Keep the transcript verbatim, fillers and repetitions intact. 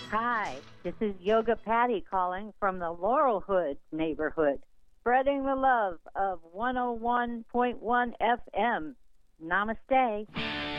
Hi, this is Yoga Patty calling from the Laurelhood neighborhood, spreading the love of one oh one point one F M. Namaste.